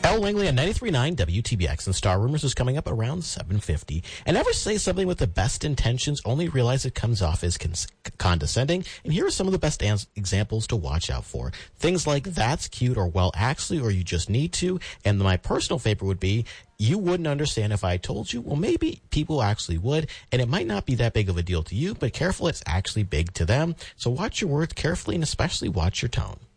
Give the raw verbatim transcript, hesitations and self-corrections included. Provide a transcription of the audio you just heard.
Carol Langley on ninety-three point nine W T B X, and Star Rumors is coming up around seven fifty. And never say something with the best intentions, only realize it comes off as con- condescending. And here are some of the best ans- examples to watch out for. Things like, that's cute, or well, actually, or you just need to. And my personal favorite would be, you wouldn't understand if I told you. Well, maybe people actually would, and it might not be that big of a deal to you, but careful, it's actually big to them. So watch your words carefully, and especially watch your tone.